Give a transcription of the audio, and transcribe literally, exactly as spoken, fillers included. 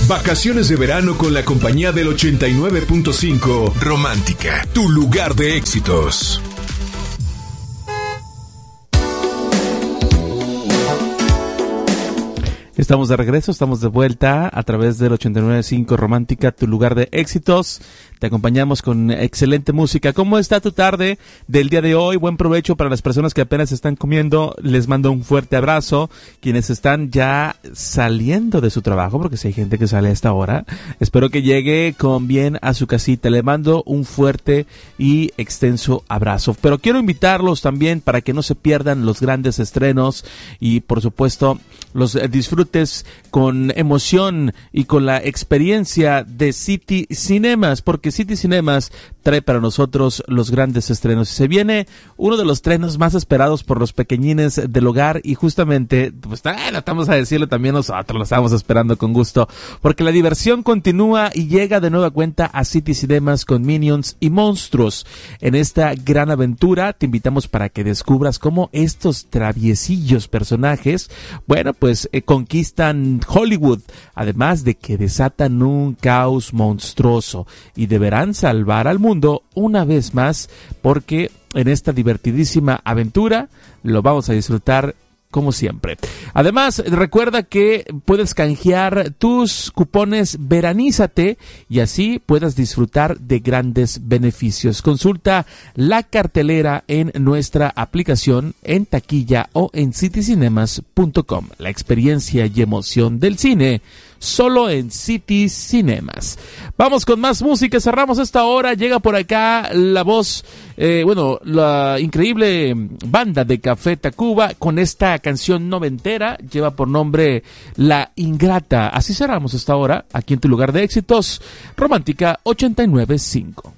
Vacaciones de verano con la compañía del ochenta y nueve punto cinco. Romántica, tu lugar de éxitos. Estamos de regreso, estamos de vuelta a través del ochenta y nueve punto cinco Romántica, tu lugar de éxitos. Te acompañamos con excelente música. ¿Cómo está tu tarde del día de hoy? Buen provecho para las personas que apenas están comiendo. Les mando un fuerte abrazo. Quienes están ya saliendo de su trabajo, porque si hay gente que sale a esta hora, espero que llegue con bien a su casita. Le mando un fuerte y extenso abrazo. Pero quiero invitarlos también para que no se pierdan los grandes estrenos y, por supuesto, los disfrutes con emoción y con la experiencia de City Cinemas, porque City Cinemas trae para nosotros los grandes estrenos. Se viene uno de los estrenos más esperados por los pequeñines del hogar y justamente, pues bueno, estamos a decirlo también nosotros, lo estamos esperando con gusto, porque la diversión continúa y llega de nueva cuenta a City Cinemas con Minions y Monstruos. En esta gran aventura te invitamos para que descubras cómo estos traviesillos personajes, bueno, pues eh, conquistan Hollywood, además de que desatan un caos monstruoso y deberán salvar al mundo una vez más, porque en esta divertidísima aventura lo vamos a disfrutar como siempre. Además, recuerda que puedes canjear tus cupones Veranízate y así puedas disfrutar de grandes beneficios. Consulta la cartelera en nuestra aplicación, en taquilla o en city cinemas punto com. La experiencia y emoción del cine solo en City Cinemas. Vamos con más música, cerramos esta hora, llega por acá la voz, eh, bueno, la increíble banda de Café Tacuba con esta canción noventera, lleva por nombre La Ingrata. Así cerramos esta hora, aquí en tu lugar de éxitos, Romántica ochenta y nueve punto cinco.